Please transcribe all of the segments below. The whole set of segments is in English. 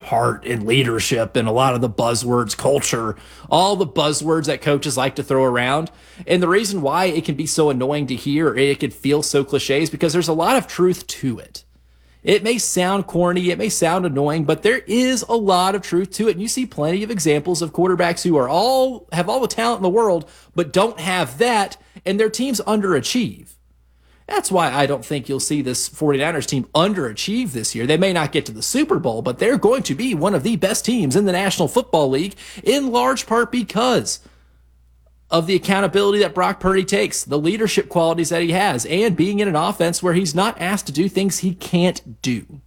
heart and leadership and a lot of the buzzwords, culture, all the buzzwords that coaches like to throw around. And the reason why it can be so annoying to hear, it could feel so cliche, is because there's a lot of truth to it. It may sound corny, it may sound annoying, but there is a lot of truth to it. And you see plenty of examples of quarterbacks who have all the talent in the world, but don't have that, and their teams underachieve. That's why I don't think you'll see this 49ers team underachieve this year. They may not get to the Super Bowl, but they're going to be one of the best teams in the National Football League, in large part because of the accountability that Brock Purdy takes, the leadership qualities that he has, and being in an offense where he's not asked to do things he can't do.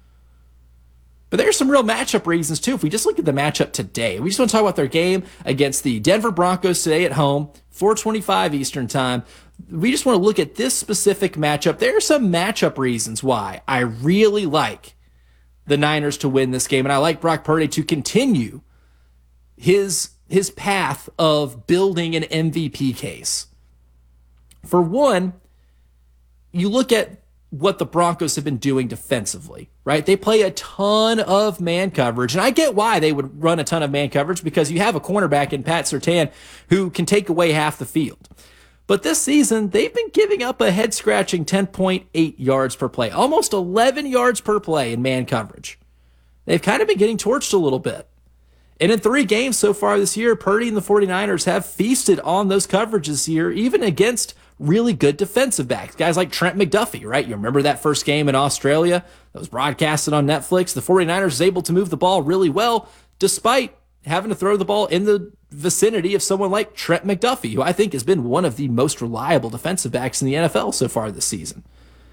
But there's some real matchup reasons, too. If we just look at the matchup today, we just want to talk about their game against the Denver Broncos today at home, 4:25 Eastern Time. We just want to look at this specific matchup. There are some matchup reasons why I really like the Niners to win this game, and I like Brock Purdy to continue his path of building an MVP case. For one, you look at what the Broncos have been doing defensively, right? They play a ton of man coverage, and I get why they would run a ton of man coverage, because you have a cornerback in Pat Surtain who can take away half the field. But this season, they've been giving up a head-scratching 10.8 yards per play, almost 11 yards per play in man coverage. They've kind of been getting torched a little bit. And in 3 games so far this year, Purdy and the 49ers have feasted on those coverages here, even against really good defensive backs. Guys like Trent McDuffie, right? You remember that first game in Australia that was broadcasted on Netflix? The 49ers was able to move the ball really well, despite having to throw the ball in the vicinity of someone like Trent McDuffie, who I think has been one of the most reliable defensive backs in the NFL so far this season.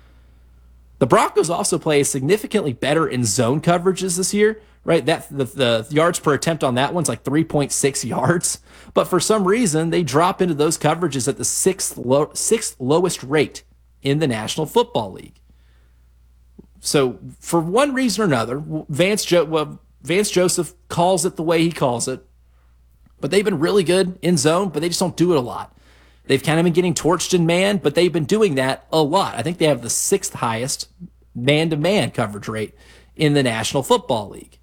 The Broncos also play significantly better in zone coverages this year, right? That the yards per attempt on that one's like 3.6 yards. But for some reason, they drop into those coverages at the sixth lowest rate in the National Football League. So for one reason or another, Vance Joseph calls it the way he calls it. But they've been really good in zone, but they just don't do it a lot. They've kind of been getting torched in man, but they've been doing that a lot. I think they have the 6th highest man-to-man coverage rate in the National Football League.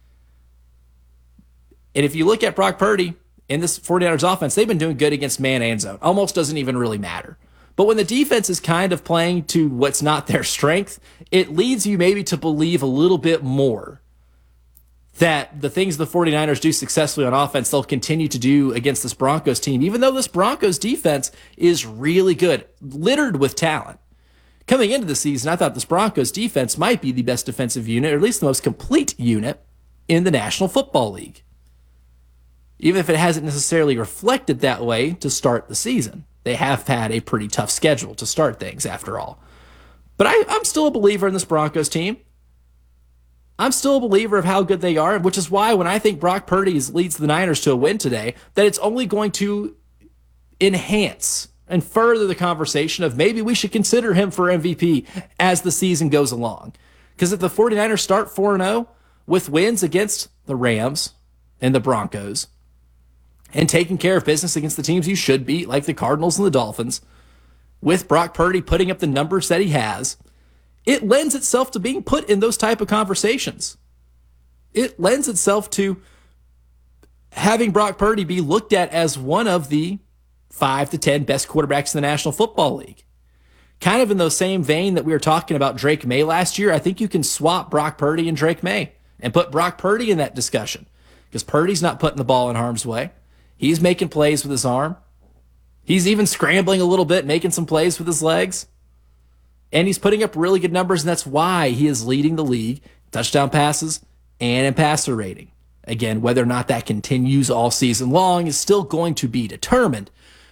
And if you look at Brock Purdy in this 49ers offense, they've been doing good against man and zone. Almost doesn't even really matter. But when the defense is kind of playing to what's not their strength, it leads you maybe to believe a little bit more that the things the 49ers do successfully on offense, they'll continue to do against this Broncos team, even though this Broncos defense is really good, littered with talent. Coming into the season, I thought this Broncos defense might be the best defensive unit, or at least the most complete unit in the National Football League. Even if it hasn't necessarily reflected that way to start the season. They have had a pretty tough schedule to start things, after all. But I'm still a believer in this Broncos team. I'm still a believer of how good they are, which is why when I think Brock Purdy leads the Niners to a win today, that it's only going to enhance and further the conversation of maybe we should consider him for MVP as the season goes along. Because if the 49ers start 4-0 with wins against the Rams and the Broncos and taking care of business against the teams you should beat, like the Cardinals and the Dolphins, with Brock Purdy putting up the numbers that he has, it lends itself to being put in those type of conversations. It lends itself to having Brock Purdy be looked at as one of the 5 to 10 best quarterbacks in the National Football League. Kind of in the same vein that we were talking about Drake May last year, I think you can swap Brock Purdy and Drake May and put Brock Purdy in that discussion, because Purdy's not putting the ball in harm's way. He's making plays with his arm. He's even scrambling a little bit, making some plays with his legs. And he's putting up really good numbers, and that's why he is leading the league, touchdown passes and in passer rating. Again, whether or not that continues all season long is still going to be determined.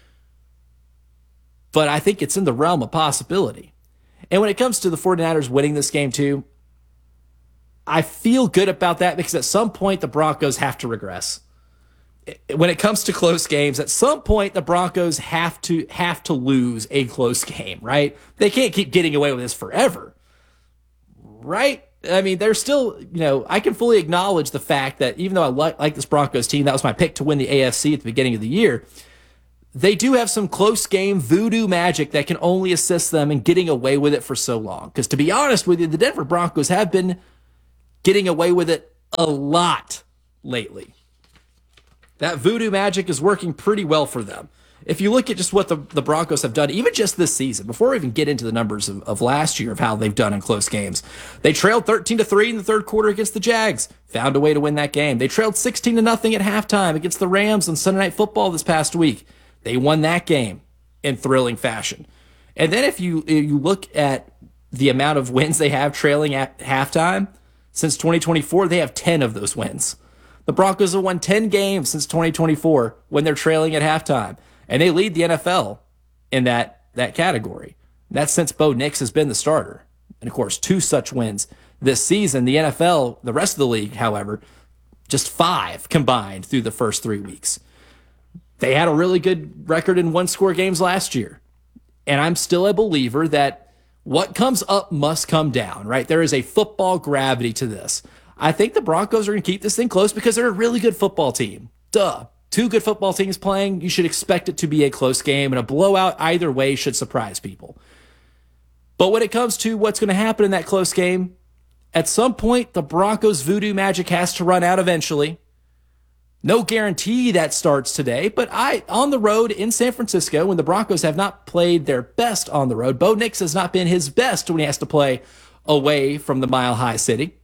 But I think it's in the realm of possibility. And when it comes to the 49ers winning this game too, I feel good about that, because at some point the Broncos have to regress. When it comes to close games, at some point the Broncos have to lose a close game, right? They can't keep getting away with this forever, right? I mean, they're still, I can fully acknowledge the fact that even though I like this Broncos team, that was my pick to win the AFC at the beginning of the year, they do have some close game voodoo magic that can only assist them in getting away with it for so long. Because to be honest with you, the Denver Broncos have been getting away with it a lot lately. That voodoo magic is working pretty well for them. If you look at just what the Broncos have done, even just this season, before we even get into the numbers of last year of how they've done in close games, they trailed 13-3 in the third quarter against the Jags, found a way to win that game. They trailed 16-0 at halftime against the Rams on Sunday Night Football this past week. They won that game in thrilling fashion. And then if you look at the amount of wins they have trailing at halftime, since 2024, they have 10 of those wins. The Broncos have won 10 games since 2024 when they're trailing at halftime. And they lead the NFL in that category. That's since Bo Nix has been the starter. And, of course, 2 such wins this season. The NFL, the rest of the league, however, just 5 combined through the first 3 weeks. They had a really good record in one-score games last year. And I'm still a believer that what comes up must come down, right? There is a football gravity to this. I think the Broncos are going to keep this thing close because they're a really good football team. Duh. 2 good football teams playing, you should expect it to be a close game, and a blowout either way should surprise people. But when it comes to what's going to happen in that close game, at some point, the Broncos' voodoo magic has to run out eventually. No guarantee that starts today, but on the road in San Francisco, when the Broncos have not played their best on the road, Bo Nix has not been his best when he has to play away from the Mile High City,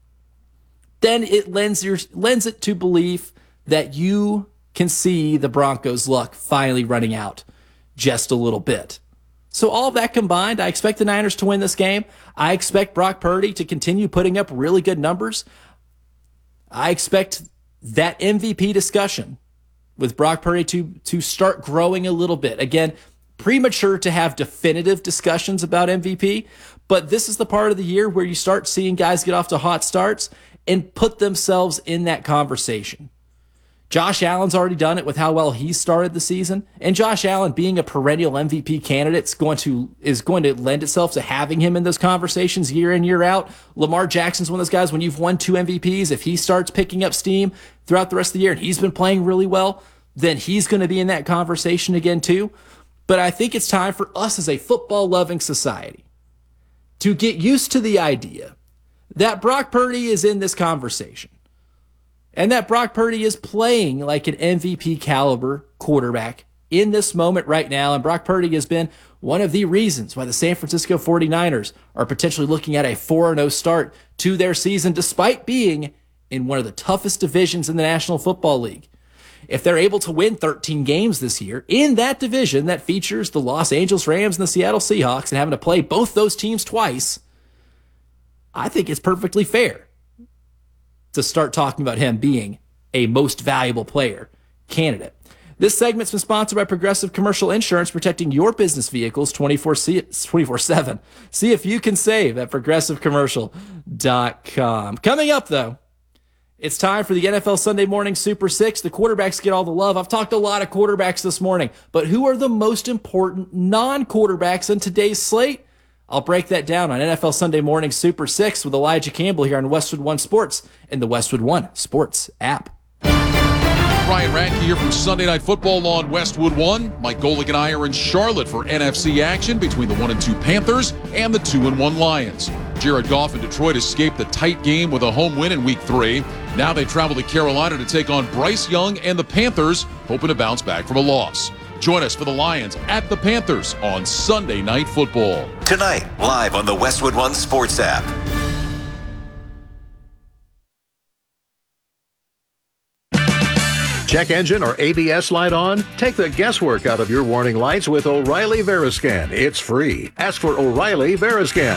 then it lends it to belief that you can see the Broncos' luck finally running out just a little bit. So all of that combined, I expect the Niners to win this game. I expect Brock Purdy to continue putting up really good numbers. I expect that MVP discussion with Brock Purdy to start growing a little bit. Again, premature to have definitive discussions about MVP, but this is the part of the year where you start seeing guys get off to hot starts and put themselves in that conversation. Josh Allen's already done it with how well he started the season, and Josh Allen being a perennial MVP candidate is going to lend itself to having him in those conversations year in, year out. Lamar Jackson's one of those guys, when you've won 2 MVPs, if he starts picking up steam throughout the rest of the year and he's been playing really well, then he's going to be in that conversation again too. But I think it's time for us as a football-loving society to get used to the idea that Brock Purdy is in this conversation. And that Brock Purdy is playing like an MVP caliber quarterback in this moment right now. And Brock Purdy has been one of the reasons why the San Francisco 49ers are potentially looking at a 4-0 start to their season, despite being in one of the toughest divisions in the National Football League. If they're able to win 13 games this year in that division that features the Los Angeles Rams and the Seattle Seahawks and having to play both those teams twice, I think it's perfectly fair to start talking about him being a most valuable player candidate. This segment's been sponsored by Progressive Commercial Insurance, protecting your business vehicles 24/7. See if you can save at progressivecommercial.com. Coming up, though, it's time for the NFL Sunday Morning Super 6. The quarterbacks get all the love. I've talked a lot of quarterbacks this morning, but who are the most important non-quarterbacks in today's slate? I'll break that down on NFL Sunday Morning Super 6 with Elijah Campbell here on Westwood One Sports and the Westwood One Sports app. Ryan Radke here from Sunday Night Football on Westwood One. Mike Golick and I are in Charlotte for NFC action between the 1-2 Panthers and the 2-1 Lions. Jared Goff and Detroit escaped the tight game with a home win in Week 3. Now they travel to Carolina to take on Bryce Young and the Panthers, hoping to bounce back from a loss. Join us for the Lions at the Panthers on Sunday Night Football. Tonight, live on the Westwood One Sports app. Check engine or ABS light on? Take the guesswork out of your warning lights with O'Reilly Veriscan. It's free. Ask for O'Reilly Veriscan.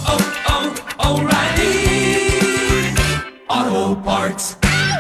O'Reilly Auto Parts.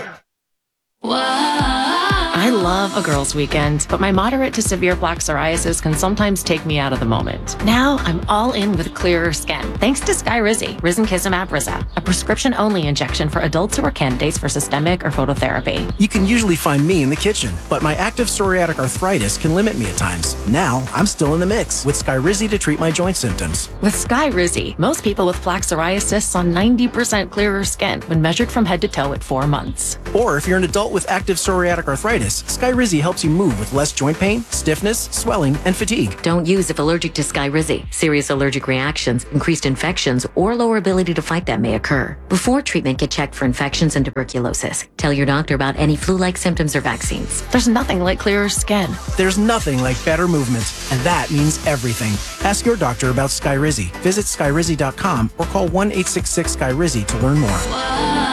I love a girls' weekend, but my moderate to severe plaque psoriasis can sometimes take me out of the moment. Now I'm all in with clearer skin, thanks to Skyrizi, Risankizumab Riza, a prescription-only injection for adults who are candidates for systemic or phototherapy. You can usually find me in the kitchen, but my active psoriatic arthritis can limit me at times. Now I'm still in the mix with Skyrizi to treat my joint symptoms. With Skyrizi, most people with plaque psoriasis saw 90% clearer skin when measured from head to toe at 4 months. Or if you're an adult with active psoriatic arthritis, Skyrizi Skyrizi helps you move with less joint pain, stiffness, swelling, and fatigue. Don't use if allergic to Skyrizi. Serious allergic reactions, increased infections, or lower ability to fight them may occur. Before treatment, get checked for infections and tuberculosis. Tell your doctor about any flu-like symptoms or vaccines. There's nothing like clearer skin. There's nothing like better movement, and that means everything. Ask your doctor about Skyrizi. Visit skyrizi.com or call 1-866-SKYRIZI to learn more.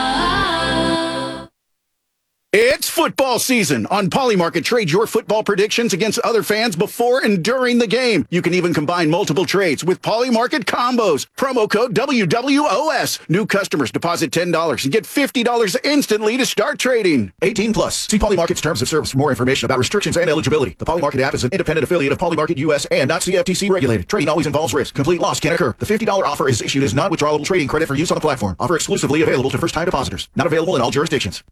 It's football season. On Polymarket, trade your football predictions against other fans before and during the game. You can even combine multiple trades with Polymarket combos. Promo code WWOS. New customers deposit $10 and get $50 instantly to start trading. 18 plus. See Polymarket's terms of service for more information about restrictions and eligibility. The Polymarket app is an independent affiliate of Polymarket US and not CFTC regulated. Trading always involves risk. Complete loss can occur. The $50 offer is issued as non-withdrawable trading credit for use on the platform. Offer exclusively available to first-time depositors. Not available in all jurisdictions.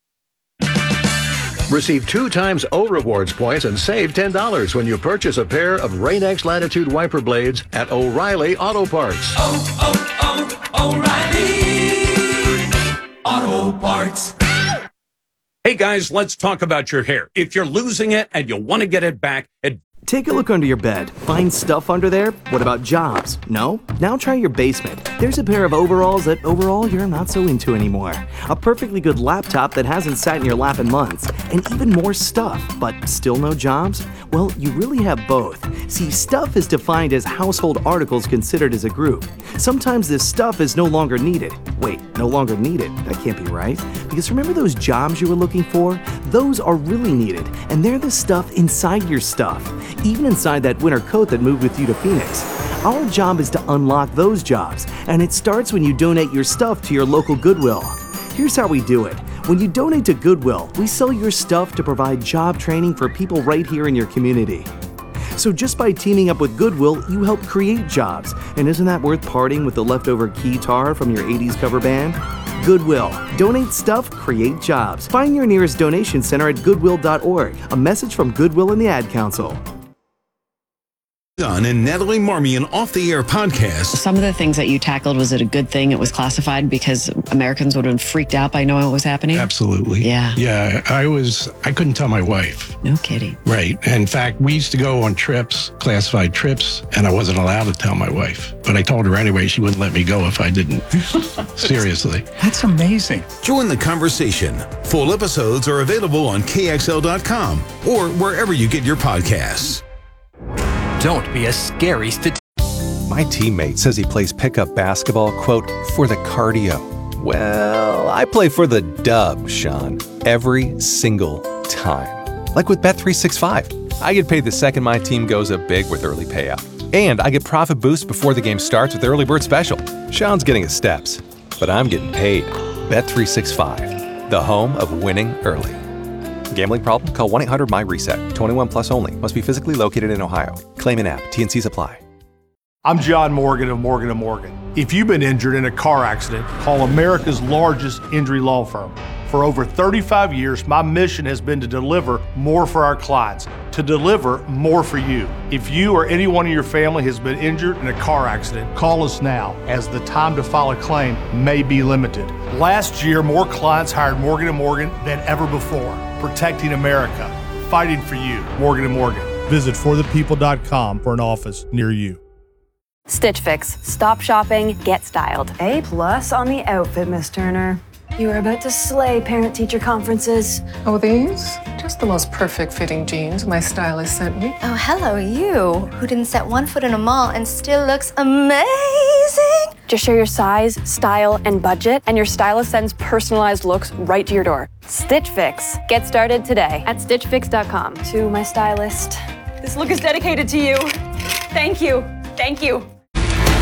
Receive 2 times O Rewards points and save $10 when you purchase a pair of Rain-X Latitude wiper blades at O'Reilly Auto Parts. O'Reilly Auto Parts. Hey guys, let's talk about your hair. If you're losing it and you want to get it back, take a look under your bed. Find stuff under there? What about jobs? No? Now try your basement. There's a pair of overalls that overall you're not so into anymore. A perfectly good laptop that hasn't sat in your lap in months. And even more stuff, but still no jobs? Well, you really have both. See, stuff is defined as household articles considered as a group. Sometimes this stuff is no longer needed. Wait, no longer needed? That can't be right. Because remember those jobs you were looking for? Those are really needed, and they're the stuff inside your stuff. Even inside that winter coat that moved with you to Phoenix. Our job is to unlock those jobs, and it starts when you donate your stuff to your local Goodwill. Here's how we do it. When you donate to Goodwill, we sell your stuff to provide job training for people right here in your community. So just by teaming up with Goodwill, you help create jobs. And isn't that worth parting with the leftover guitar from your 80s cover band? Goodwill. Donate stuff, create jobs. Find your nearest donation center at goodwill.org. A message from Goodwill and the Ad Council. John and Natalie Marmion Off the Air podcast. Some of the things that you tackled, was it a good thing it was classified because Americans would have been freaked out by knowing what was happening? Absolutely. Yeah. Yeah, I couldn't tell my wife. No kidding. Right. In fact, we used to go on trips, classified trips, and I wasn't allowed to tell my wife. But I told her anyway. She wouldn't let me go if I didn't. Seriously. That's amazing. Join the conversation. Full episodes are available on KXL.com or wherever you get your podcasts. Don't be a scary statistic. My teammate says he plays pickup basketball, quote, for the cardio. Well, I play for the dub, Sean, every single time. Like with Bet365. I get paid the second my team goes up big with early payout. And I get profit boosts before the game starts with Early Bird Special. Sean's getting his steps, but I'm getting paid. Bet365, the home of winning early. Gambling problem? Call 1-800-MY-RESET. 21 plus only. Must be physically located in Ohio. Claim an app. T&Cs apply. I'm John Morgan of Morgan & Morgan. If you've been injured in a car accident, call America's largest injury law firm. For over 35 years, my mission has been to deliver more for our clients, to deliver more for you. If you or anyone in your family has been injured in a car accident, call us now, as the time to file a claim may be limited. Last year, more clients hired Morgan & Morgan than ever before. Protecting America, fighting for you. Morgan & Morgan. Visit forthepeople.com for an office near you. Stitch Fix. Stop shopping, get styled. A+ on the outfit, Miss Turner. You are about to slay parent-teacher conferences. Oh, these? Just the most perfect fitting jeans my stylist sent me. Oh, hello, you, who didn't set one foot in a mall and still looks amazing. Just share your size, style, and budget, and your stylist sends personalized looks right to your door. Stitch Fix. Get started today at stitchfix.com. To my stylist, this look is dedicated to you. Thank you. Thank you.